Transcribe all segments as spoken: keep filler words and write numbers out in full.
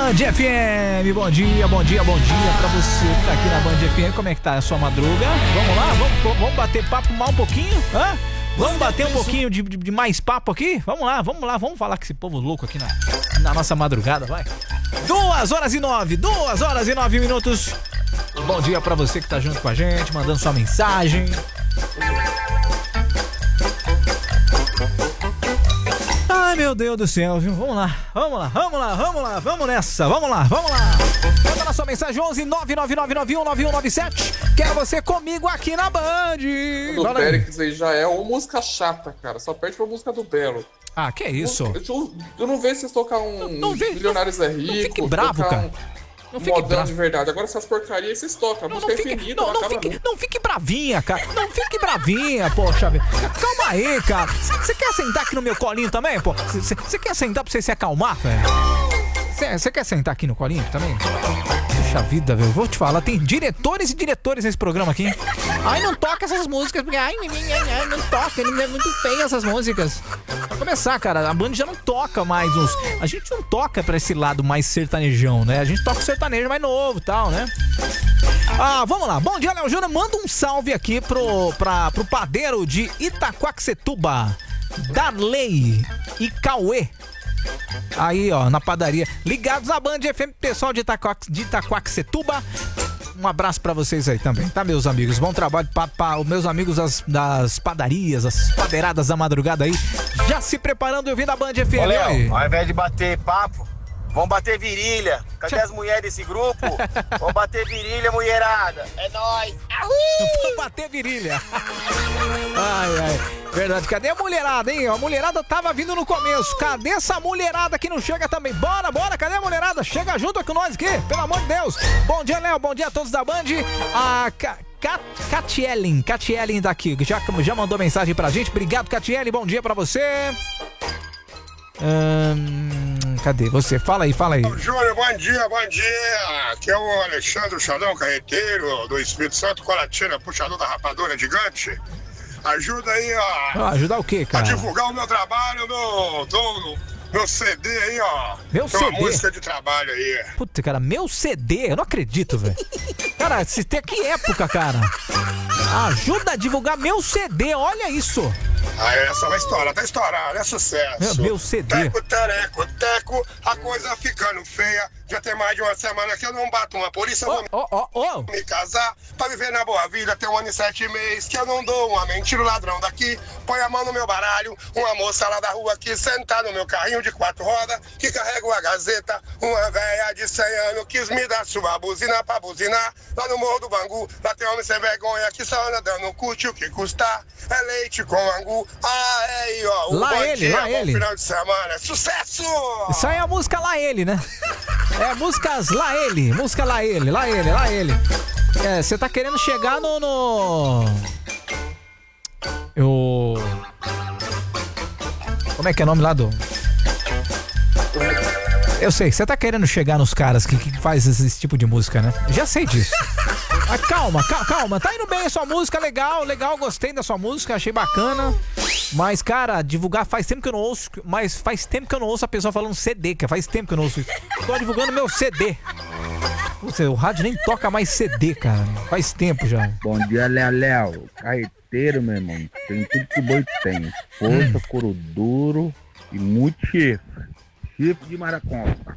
Band F M, bom dia, bom dia, bom dia pra você que tá aqui na Band F M. Como é que tá a sua madruga? Vamos lá, vamos, vamos bater papo mal um pouquinho? Hã? Vamos bater um pouquinho de, de, de mais papo aqui? Vamos lá, vamos lá, vamos falar com esse povo louco aqui na, na nossa madrugada, vai. Duas horas e nove, duas horas e nove minutos. Bom dia pra você que tá junto com a gente, mandando sua mensagem. Ai, meu Deus do céu, viu? Vamos lá, vamos lá, vamos lá, vamos lá, vamos nessa, vamos lá, vamos lá. Manda na sua mensagem onze nove nove nove nove um nove um nove sete. Quero você comigo aqui na Band. Do Périx aí já é uma música chata, cara. Só perde pra música do Belo. Ah, que isso? Eu, eu não vejo vocês tocar um não, não vê, Milionários não, é Rico. Não fique bravo, cara. Um... Não fique modão bravo. De verdade. Agora essas porcarias vocês tocam. A música é infinita, não, não, não, fique, não fique bravinha, cara. Não fique bravinha, poxa vida. Calma aí, cara. Você quer sentar aqui no meu colinho também, pô? Você quer sentar pra você se acalmar, velho? Você quer sentar aqui no colinho também? Puxa vida, velho. Vou te falar, tem diretores e diretores nesse programa aqui. Ai, não toca essas músicas, porque ai, ai, não toca, é muito feio essas músicas. Pra começar, cara, a Band já não toca mais uns... A gente não toca pra esse lado mais sertanejão, né? A gente toca o sertanejo mais novo e tal, né? Ah, vamos lá. Bom dia, Léo Júnior. Manda um salve aqui pro, pra, pro padeiro de Itaquaquecetuba, Darley e Cauê. Aí, ó, na padaria. Ligados na Band F M, pessoal de, Itaquaque, de Itaquaquecetuba. Um abraço pra vocês aí também, tá, meus amigos? Bom trabalho para os meus amigos das, das padarias, as padeiradas da madrugada aí. Já se preparando e ouvindo a Band F M. Ô, Léo, ao invés de bater papo, vamos bater virilha. Cadê as mulheres desse grupo? Vamos bater virilha, mulherada. É nóis. Vamos bater virilha. Ai, ai. Verdade, cadê a mulherada, hein? A mulherada tava vindo no começo. Cadê essa mulherada que não chega também? Bora, bora, cadê a mulherada? Chega junto com nós aqui, pelo amor de Deus. Bom dia, Léo, bom dia a todos da Band. A Catielen, Catielen daqui, já, já mandou mensagem pra gente. Obrigado, Catielen, bom dia pra você. Hum, cadê você? Fala aí, fala aí. Júnior, bom dia, bom dia. Aqui é o Alexandre Xadão, carreteiro do Espírito Santo, Colatina, puxador da rapadura gigante. Ajuda aí, ó. Ah, ajudar o quê, cara? A divulgar o meu trabalho, meu, meu, meu C D aí, ó. Meu Tem C D? Uma música de trabalho aí. Puta, cara, meu C D? Eu não acredito, velho. Cara, se tem que época, cara. Ajuda a divulgar meu C D, olha isso. Ah, essa vai estourar, tá estourada, é sucesso. Meu, meu C D. Teco, tereco, teco, a coisa ficando feia. Já tem mais de uma semana que eu não bato uma polícia. Eu oh, vou oh, oh. me casar pra viver na boa vida. Tem um ano e sete meses que eu não dou uma mentira, o ladrão daqui. Põe a mão no meu baralho. Uma moça lá da rua aqui sentada no meu carrinho de quatro rodas que carrega uma gazeta. Uma velha de cem anos quis me dar sua buzina pra buzinar. Lá no Morro do Bangu, lá tem homem sem vergonha que só anda dando curte o que custar. É leite com angu. Ah, é aí, ó. Lá ele, dia, lá ele. Final de semana. Sucesso! Isso aí é a música Lá Ele, né? É músicas Lá Ele, música Lá Ele, Lá Ele, Lá Ele. É, você tá querendo chegar no... no... Eu... Como é que é o nome lá do... Eu sei, você tá querendo chegar nos caras que, que faz esse, esse tipo de música, né? Já sei disso. Mas calma, calma, calma, tá indo bem a sua música, legal, legal, gostei da sua música, achei bacana. Mas, cara, divulgar faz tempo que eu não ouço, mas faz tempo que eu não ouço a pessoa falando C D, que faz tempo que eu não ouço isso. Tô divulgando meu C D. Você, o rádio nem toca mais C D, cara. Faz tempo já. Bom dia, Léo, Léo. Carreteiro, meu irmão. Tem tudo que o boi tem. Força, hum. couro duro e muito chifre. Chifre de maraconta.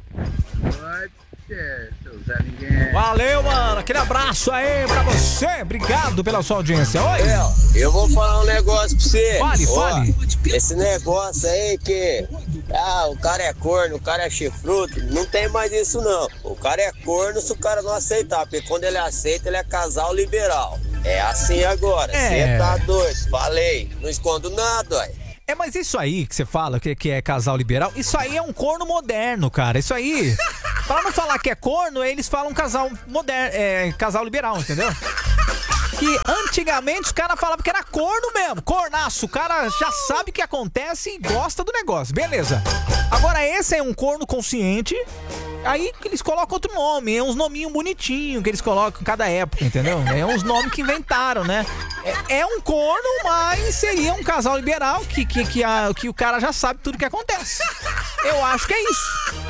Valeu, mano. Aquele abraço aí pra você. Obrigado pela sua audiência. Oi. Léo, eu vou falar um negócio pra você. Fale, Ó, fale. Esse negócio aí que... Ah, o cara é corno, o cara é chifrudo. Não tem mais isso, não. O cara é corno se o cara não aceitar. Porque quando ele aceita, ele é casal liberal. É assim agora. Você É. tá doido. Falei. Não escondo nada, ué. É, mas isso aí que você fala, que, que é casal liberal, isso aí é um corno moderno, cara. Isso aí, pra não falar que é corno, eles falam casal moderno, é, casal liberal, entendeu? Que antigamente os caras falavam que era corno mesmo, cornaço. O cara já sabe o que acontece e gosta do negócio, beleza. Agora esse é um corno consciente, aí eles colocam outro nome, é uns nominhos bonitinhos que eles colocam em cada época, entendeu? É uns nomes que inventaram, né? É, é um corno, mas seria um casal liberal que, que, que, a, que o cara já sabe tudo que acontece. Eu acho que é isso.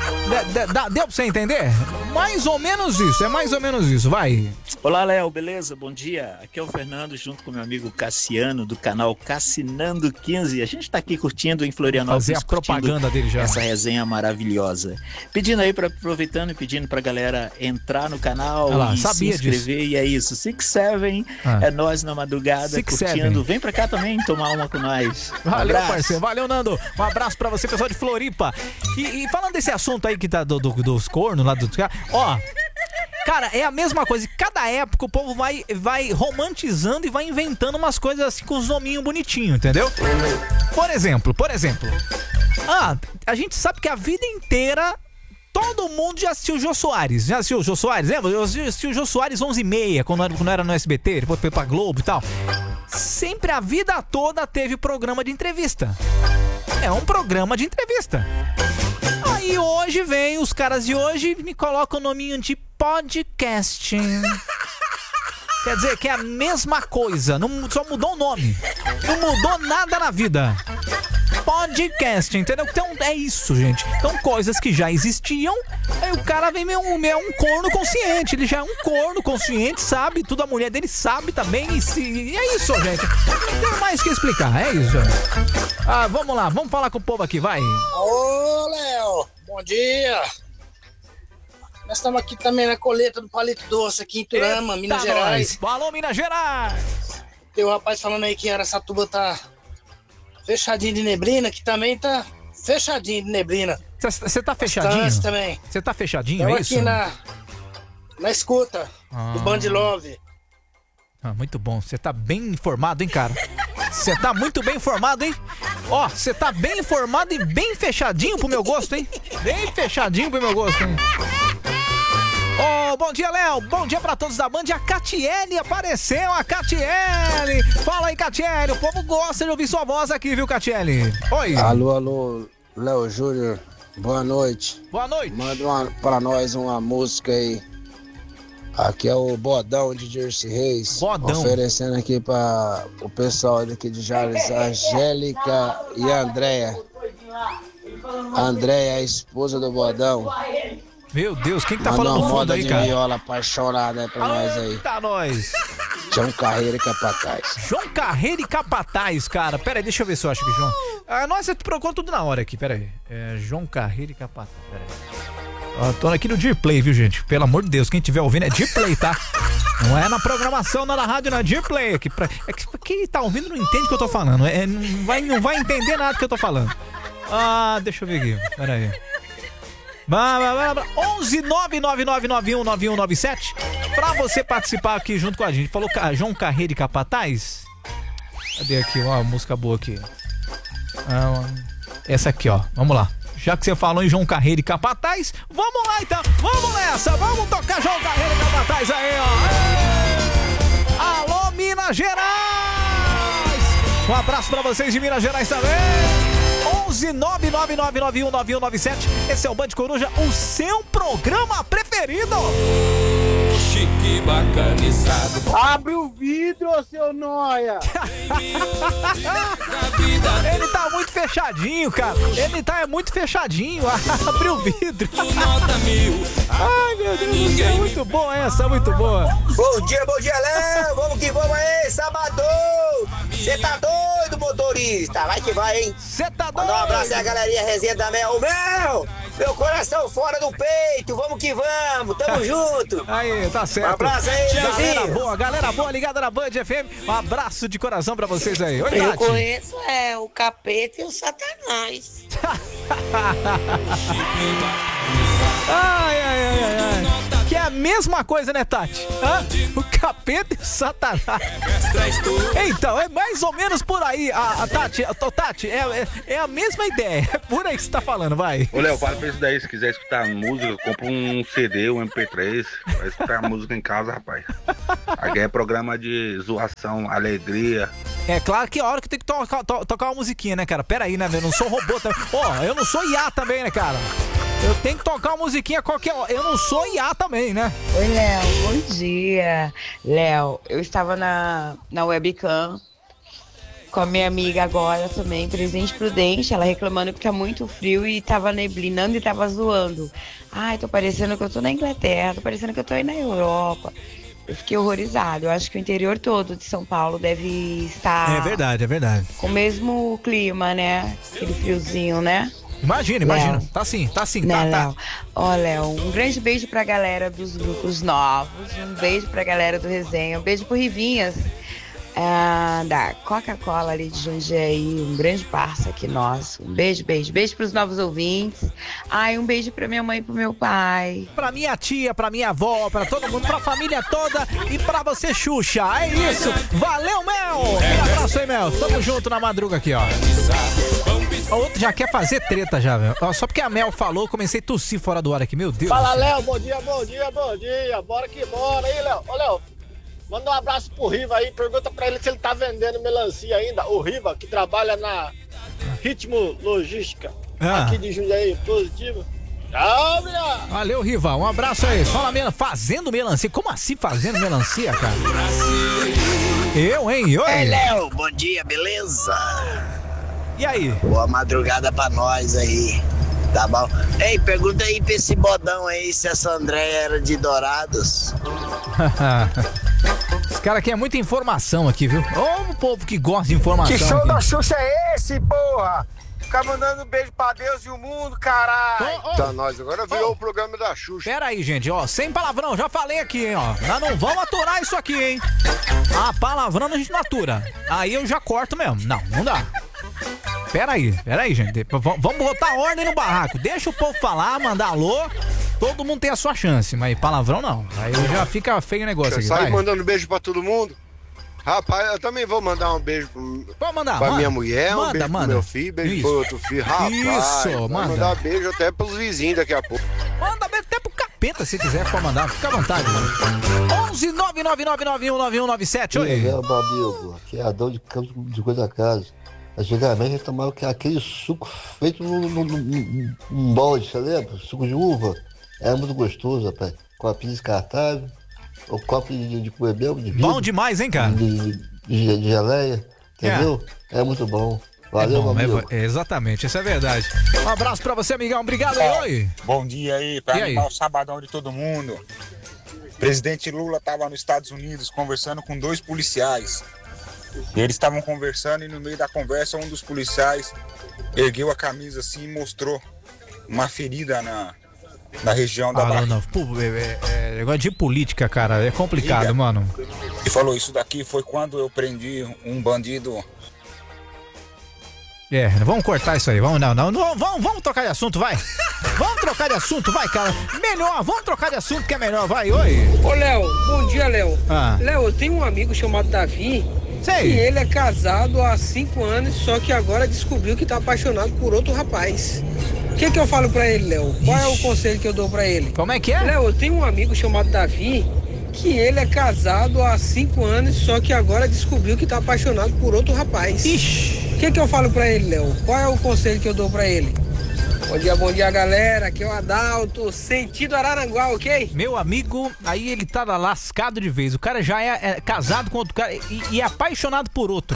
De, de, dá- deu pra você entender? Mais ou menos isso, é mais ou menos isso, vai. Olá, Léo, beleza? Bom dia. Aqui é o Fernando, junto com meu amigo Cassiano, do canal Cassinando quinze. A gente tá aqui curtindo em Florianópolis. Fazer a propaganda dele já. Essa resenha maravilhosa. Pedindo aí, pra, aproveitando e pedindo pra galera entrar no canal Olha lá, e sabia se inscrever. disso. E é isso. Six Seven Ah. é nós na madrugada Six curtindo. Seven. Vem pra cá também tomar uma com nós. Um Valeu, abraço. parceiro. Valeu, Nando. Um abraço pra você, pessoal de Floripa. E, e falando desse assunto aí que tá do, do- dos cornos lá do... Ó, cara, é a mesma coisa. Cada época o povo vai, vai romantizando e vai inventando umas coisas assim com os nominhos bonitinhos, entendeu? Por exemplo, por exemplo. Ah, a gente sabe que a vida inteira... Todo mundo já assistiu o Jô Soares. Já assistiu o Jô Soares? Lembra? Eu assisti o Jô Soares onze e meia, quando era, quando era no S B T, depois foi pra Globo e tal. Sempre a vida toda teve programa de entrevista. É um programa de entrevista. Aí hoje vem os caras de hoje e me colocam o nominho de podcasting. Quer dizer que é a mesma coisa, não, só mudou o nome. Não mudou nada na vida. Podcast, entendeu? Então é isso, gente. Então coisas que já existiam, aí o cara vem meio, meio um corno consciente. Ele já é um corno consciente, sabe tudo, a mulher dele sabe também. E, se, e é isso, gente. Não tem mais o que explicar, é isso. Ah, vamos lá, vamos falar com o povo aqui, vai. Ô, Léo, bom dia. Nós estamos aqui também na colheita do Palito Doce, aqui em Turama, Eita, Minas Gerais. nós. Alô, Minas Gerais. Tem o rapaz falando aí que Araçatuba tá fechadinho de neblina, que também tá fechadinho de neblina. Você tá fechadinho? Bastante também. Você tá fechadinho, Eu é isso? aqui na, na escuta Ah. do Band Love. Ah, muito bom. Você tá bem informado, hein, cara? Você tá muito bem informado, hein? Ó, você tá bem informado e bem fechadinho pro meu gosto, hein? Bem fechadinho pro meu gosto, hein? Ô, bom dia, Léo. Bom dia pra todos da Band. A Catiele apareceu, a Catiele. Fala aí, Catiele. O povo gosta de ouvir sua voz aqui, viu, Catiele? Oi. Alô, alô, Léo Júnior. Boa noite. Boa noite. Manda uma, pra nós uma música aí. Aqui é o Bodão de Jersey Reis. Bodão. Oferecendo aqui para o pessoal daqui de Jales, a Angélica e a Andréia. A Andréia é a esposa do Bodão. Meu Deus, quem que tá Manda falando uma no fundo moda aí, de cara? viola apaixonada aí pra nós aí. Eita, nós. João Carreira e Capataz. João Carreira e Capataz, cara. Pera aí, deixa eu ver se eu acho que João... Ah, nós você procura tudo na hora aqui, pera aí. É, João Carreira e Capataz, pera aí. Ó, tô aqui no Dearplay, viu, gente? Pelo amor de Deus, quem estiver ouvindo é Dearplay, tá? Não é na programação, não é na rádio, não é Dearplay. Aqui pra... É que quem tá ouvindo não entende o que eu tô falando. É, não, vai, não vai entender nada que eu tô falando. Ah, deixa eu ver aqui, pera aí. onze nove nove nove nove um nove um nove sete pra você participar aqui junto com a gente. Falou João Carreira e Capataz? Cadê aqui uma música boa aqui? Ah, essa aqui, ó. Vamos lá. Já que você falou em João Carreira e Capataz, vamos lá então. Vamos nessa. Vamos tocar João Carreira e Capataz aí, ó. Alô, Minas Gerais! Um abraço pra vocês de Minas Gerais também. onze nove nove nove nove um nove um nove sete. Esse é o Band Coruja, o seu programa preferido. Chique bacanizado. Abre o vidro, seu noia! Ele tá muito fechadinho, cara. Ele tá é muito fechadinho. Abre o vidro. Nota mil. Ai, meu Deus do céu. Muito boa essa, muito boa. Bom dia, bom dia, Léo. Vamos que vamos aí, sábado. Você tá doido, motorista? Vai que vai, hein? Você tá doido? Manda um abraço aí a galerinha resenha da Mel. Mel, meu coração fora do peito. Vamos que vamos, tamo junto. Aí, tá certo. Um abraço aí, galera Leozinho. boa, galera boa ligada na Band F M. Um abraço de coração pra vocês aí. Oi, Eu Tati. conheço é o capeta e o satanás. Ai, ai, ai, ai, ai. Que é a mesma coisa, né, Tati? Hã? O capeta e o satanás. Então, é mais ou menos por aí. A, a Tati, a, Tati é, é, é a mesma ideia. É por aí que você tá falando, vai. Ô, Léo, para pra isso daí. Se quiser escutar música, compra um C D, um M P três. Vai escutar música em casa, rapaz. Aqui é programa de zoação, alegria. É claro que é a hora que tem que to to tocar uma musiquinha, né, cara? Pera aí, né? Eu não sou robô também. Ó, oh, eu não sou I A também, né, cara? Eu tenho que tocar uma musiquinha qualquer hora. Eu não sou I A também, né? Oi, Léo. Bom dia. Léo, eu estava na, na webcam com a minha amiga agora também, Presidente Prudente, ela reclamando que tá muito frio e tava neblinando e tava zoando. Ai, tô parecendo que eu tô na Inglaterra, tô parecendo que eu tô aí na Europa. Eu fiquei horrorizado. Eu acho que o interior todo de São Paulo deve estar... É verdade, é verdade. Com o mesmo clima, né? Aquele friozinho, né? Imagina, imagina. Tá assim, tá assim, né, tá, tá. Léo? Ó, Léo, um grande beijo pra galera dos grupos novos, um beijo pra galera do Resenha, um beijo pro Rivinhas, ah, da Coca-Cola ali de Jundiaí, um grande parça aqui nosso. Um beijo, beijo, beijo pros novos ouvintes. Ai, um beijo pra minha mãe e pro meu pai. Pra minha tia, pra minha avó, pra todo mundo, pra família toda e pra você, Xuxa. É isso. Valeu, Mel. Um abraço aí, Mel. Tamo junto na madruga aqui, ó. O outro já quer fazer treta já, velho. Só porque a Mel falou, comecei a tossir fora do ar aqui, meu Deus. Fala, Léo, bom dia, bom dia, bom dia. Bora que bora aí, Léo. Ô, Léo, manda um abraço pro Riva aí, pergunta pra ele se ele tá vendendo melancia ainda. O Riva, que trabalha na Ritmo Logística, ah. aqui de Jundiaí, positivo. Tchau, minha. Valeu, Riva, um abraço aí. Fala, mel... fazendo melancia. Como assim fazendo melancia, cara? Eu, hein? Oi. Ei, Léo, bom dia, beleza? E aí? Boa madrugada pra nós aí, tá bom? Ei, pergunta aí pra esse bodão aí se essa Andréia era de Dourados. Esse cara aqui é muita informação aqui, viu? Ô, o povo que gosta de informação. Que show aqui. da Xuxa é esse, porra? Ficar mandando beijo pra Deus e o mundo, caralho. Oh, oh. Tá, nós agora virou Oh. o programa da Xuxa. Pera aí, gente, ó, sem palavrão, já falei aqui, hein, ó. Nós não vamos aturar isso aqui, hein. Ah, palavrão a gente não atura. Aí eu já corto mesmo. Não, não dá. Pera aí, pera aí, gente. V- vamos botar ordem no barraco. Deixa o povo falar, mandar alô. Todo mundo tem a sua chance, mas palavrão não. Aí já fica feio o negócio aqui. Sai Vai. mandando beijo pra todo mundo. Rapaz, eu também vou mandar um beijo pro, Pode mandar, pra manda. minha mulher, um Manda, beijo manda. pro meu filho, beijo Isso. pro outro filho. Rapaz, Isso, vai manda. mandar beijo até pros vizinhos daqui a pouco. Manda beijo até pro capeta se quiser, pode mandar. Fica à vontade, mano. onze nove nove nove nove um nove um nove sete. Oi. É, meu amigo, que é adão de campo de coisa da casa. Antigamente a gente tomava aquele suco feito num, num, num, num balde, você lembra? Suco de uva. Era muito gostoso, rapaz. Copinho descartável, o copo de, de comer mesmo, de vidro. Bom demais, hein, cara? De, de, de, de geleia, entendeu? É. é muito bom. Valeu, é bom, meu amigo. é, é, exatamente, isso é verdade. Um abraço pra você, amigão. Obrigado aí, oi. Bom dia aí, pra E aí? animar o sabadão de todo mundo. Presidente Lula estava nos Estados Unidos conversando com dois policiais. E eles estavam conversando e no meio da conversa um dos policiais ergueu a camisa assim e mostrou uma ferida na, na região da Ah, barriga. não, não. Pô, é, é, é negócio de política, cara. É complicado, Diga. mano. E falou, isso daqui foi quando eu prendi um bandido. É, vamos cortar isso aí. Vamos, não, não, não vamos, vamos trocar de assunto, vai. Vamos trocar de assunto, vai, cara. Melhor, vamos trocar de assunto que é melhor, vai, oi. Ô, Léo, bom dia, Léo. Ah. Léo, eu tenho um amigo chamado Davi. Sei. E ele é casado há cinco anos, só que agora descobriu que tá apaixonado por outro rapaz. O que que eu falo pra ele, Léo? Qual é o conselho que eu dou pra ele? Como é que é? Léo, eu tenho um amigo chamado Davi, que ele é casado há cinco anos, só que agora descobriu que tá apaixonado por outro rapaz. Ixi. O que que eu falo pra ele, Léo? Qual é o conselho que eu dou pra ele? Bom dia, bom dia, galera. Aqui é o Adalto, sentido Araranguá, ok? Meu amigo, aí ele tá lascado de vez. O cara já é, é casado com outro cara e, e é apaixonado por outro.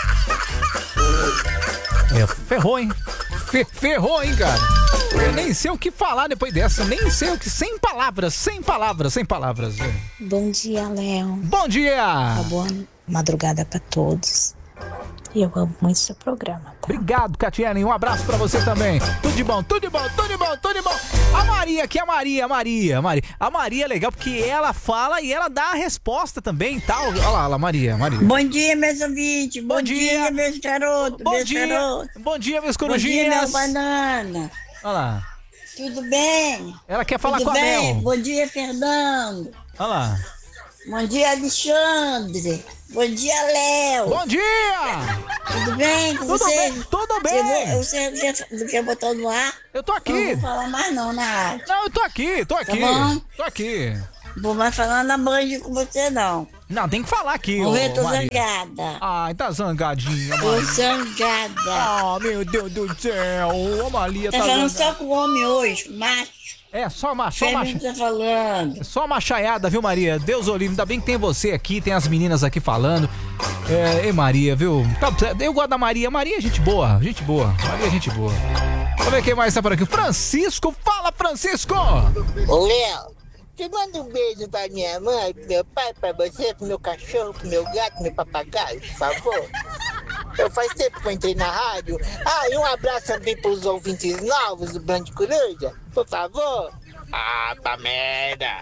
É, ferrou, hein? Fe- ferrou, hein, cara? Eu nem sei o que falar depois dessa. Nem sei o que. Sem palavras, sem palavras, sem palavras. Bom dia, Léo. Bom dia! Uma boa madrugada pra todos. E eu amo muito seu programa, tá? Obrigado, Catiane. Um abraço pra você também. Tudo de bom, tudo de bom, tudo de bom, tudo de bom. A Maria, aqui é a Maria, a Maria, a Maria. A Maria é legal porque ela fala e ela dá a resposta também, tá? Olha lá, olha lá, Maria, Maria. Bom dia, meus ouvintes. Bom, Bom dia, dia. meus garotos. Bom meus dia. garotos. Bom dia, meus Bom dia, corujinhas. meu banana. Olha lá. Tudo bem? Ela quer falar Tudo com a bem? Mel. Bom dia, Fernando. Olha lá. Bom dia, Alexandre. Bom dia, Léo. Bom dia! Tudo bem com Tudo vocês? bem, tudo bem. Você, você, você quer botar no ar? Eu tô aqui. Não vou falar mais não na rádio. Não, eu tô aqui, tô aqui. Tá bom? Tô aqui. Não vou mais falar na Band com você, não. Não, tem que falar aqui, Vou ô, ver, tô Maria. zangada. Ai, tá zangadinha, Tô Maria. zangada. Ah, meu Deus do céu. A Maria Tá tá falando zangada. só com o homem hoje, macho. É, só uma, só Quem uma, tá falando? só uma chaiada, viu, Maria? Deus olhe, ainda bem que tem você aqui, tem as meninas aqui falando. É, e Maria, viu? Tá, eu gosto da Maria. Maria é gente boa, gente boa. Maria é gente boa. Vamos ver quem mais tá por aqui. Francisco, fala, Francisco! Ô, Léo, te manda um beijo pra minha mãe, pro meu pai, pra você, pro meu cachorro, pro meu gato, pro meu papagaio, por favor. Eu faz tempo que eu entrei na rádio. Ah, e um abraço também pros ouvintes novos do Band Coruja, por favor. Ah, pra merda.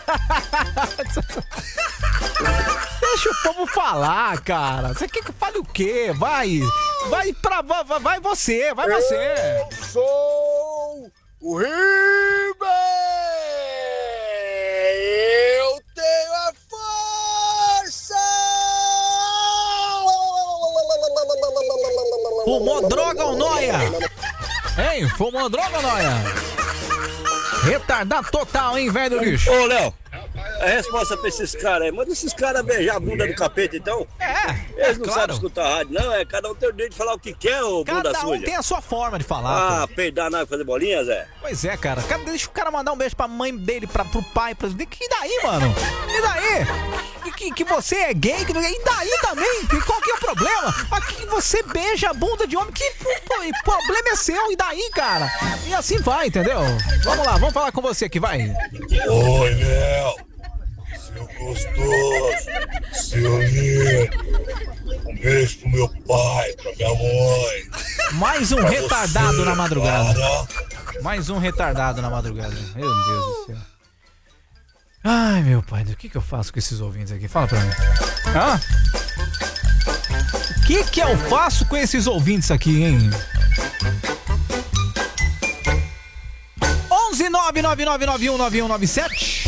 Deixa o povo falar, cara. Você quer que eu fale o quê? Vai, vai pra... Vai, vai você, vai você. Eu sou o Ribe! Eu tenho a força! Fumou droga ou noia? Hein? Fumou droga ou noia? Retardado total, hein, velho bicho? Ô, Léo, a resposta pra esses caras aí, manda esses caras beijar a bunda do capeta, então. É, Eles é não claro. sabem escutar rádio, não, é cada um tem o direito de falar o que quer, ô bunda Cada um suja. tem a sua forma de falar, Ah, pô. peidar na fazer bolinha, Zé? Pois é, cara. Cara, deixa o cara mandar um beijo pra mãe dele, pra, pro pai, pra... Que daí, mano? E daí? Que, que, que você é gay? Que, e daí também? Que, qual que é o problema? Aqui você beija a bunda de homem, que pô, problema é seu? E daí, cara? E assim vai, entendeu? Vamos lá, vamos falar com você aqui, vai. Oi, Léo. Seu gostoso. Seu lindo. Um beijo pro meu pai, pra minha mãe. Mais um Pra retardado você, na madrugada. cara. Mais um retardado na madrugada. Meu Deus do céu. Ai, meu pai, o que que eu faço com esses ouvintes aqui? Fala pra mim. Hã? O que que eu faço com esses ouvintes aqui, hein? onze nove nove nove nove um nove um nove sete.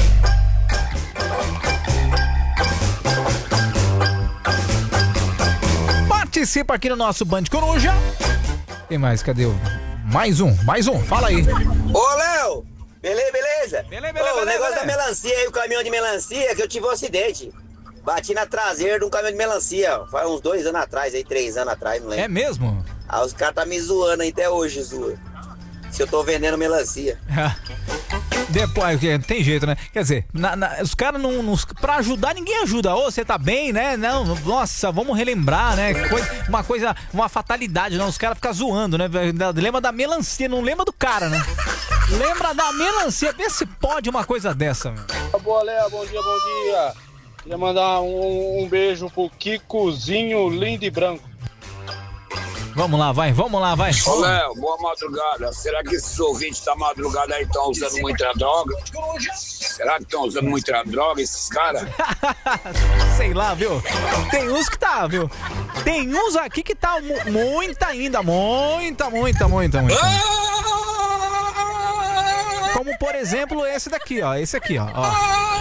Participa aqui no nosso Band Coruja. Quem mais? Cadê o... Mais um, mais um, fala aí. Ô, Léo! Beleza, beleza? Beleza, Ô, o beleza, negócio beleza. da melancia aí, o caminhão de melancia, que eu tive um acidente. Bati na traseira de um caminhão de melancia, ó. Faz uns dois anos atrás, aí, três anos atrás, não lembro. É mesmo? Ah, os caras tá me zoando aí até hoje, zoa. Se eu tô vendendo melancia. Depois, tem jeito, né? Quer dizer, na, na, os caras não, não. Pra ajudar, ninguém ajuda. Ô, você tá bem, né? Não, nossa, vamos relembrar, né? Coisa, uma coisa, uma fatalidade, não. Os caras ficam zoando, né? Lembra da melancia, não lembra do cara, né? Lembra da melancia, vê se pode uma coisa dessa, meu. Boa, Léo, bom dia, bom dia. Queria mandar um, um beijo pro Kikozinho lindo e branco. Vamos lá, vai, vamos lá, vai. Ô, Léo, boa madrugada. Será que esses ouvintes da madrugada aí estão usando muita droga? Será que estão usando muita droga esses caras? Sei lá, viu? Tem uns que tá, viu? Tem uns aqui que tá mu muita ainda, muita, muita, muita, muita. Como, por exemplo, esse daqui, ó. Esse aqui, ó. ó.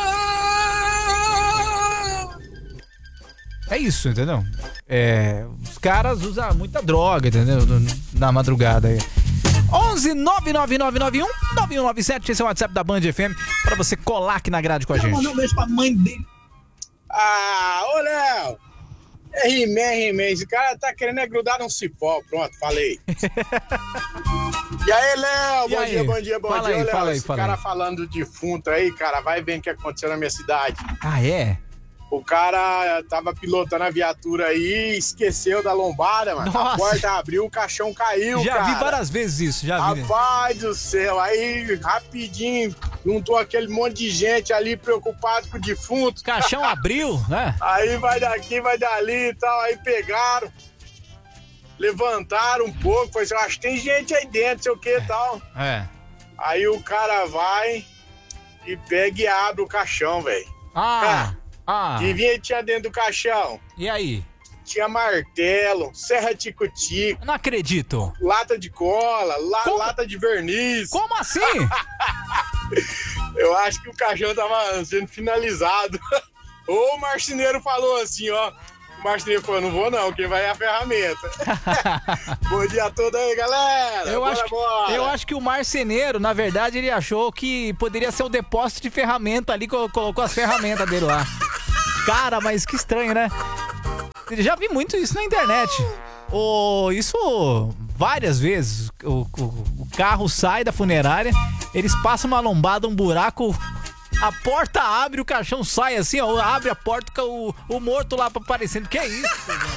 É isso, entendeu? É, os caras usam muita droga, entendeu? Na madrugada aí. onze nove nove nove nove um nove um nove sete, esse é o WhatsApp da Band F M, pra você colar aqui na grade com a gente. Mandar um beijo pra mãe dele. Ah, ô Léo! É He-Man, He-Man. Esse cara tá querendo é grudar num cipó. Pronto, falei. E aí, Léo? Bom aí? dia, bom dia, bom Fala dia, aí, Léo. fala aí, Esse fala cara aí. falando de defunto aí, cara, vai ver o que aconteceu na minha cidade. Ah, é? O cara tava pilotando a viatura aí e esqueceu da lombada, mano. Nossa. A porta abriu, o caixão caiu, Já cara. vi várias vezes isso, já vi. Rapaz do céu, aí rapidinho juntou aquele monte de gente ali preocupado com o defunto. Caixão abriu, né? Aí vai daqui, vai dali e tal, aí pegaram, levantaram um pouco, falei assim, acho que tem gente aí dentro, sei o que e tal. É. Aí o cara vai e pega e abre o caixão, velho. Ah, ah. Adivinha que tinha dentro do caixão? E aí? Tinha martelo, serra tico-tico. Não acredito. Lata de cola, la, lata de verniz. Como assim? Eu acho que o caixão tava sendo finalizado. Ou o marceneiro falou assim, ó. O marceneiro falou, não vou não, quem vai é a ferramenta. Bom dia todo aí, galera. Eu bora, acho, que, bora. eu acho que o marceneiro, na verdade, ele achou que poderia ser o depósito de ferramenta ali, colo- colocou as ferramentas dele lá. Cara, mas que estranho, né? Eu já vi muito isso na internet. O, isso várias vezes. O, o, o carro sai da funerária Eles passam uma lombada, um buraco, a porta abre, o caixão sai assim, ó, abre a porta, o, o morto lá aparecendo. Que é isso?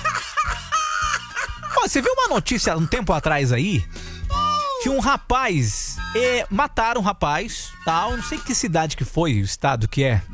Ó, você viu uma notícia um tempo atrás aí? Que um rapaz, é, mataram um rapaz, tal, não sei que cidade que foi, o estado que é.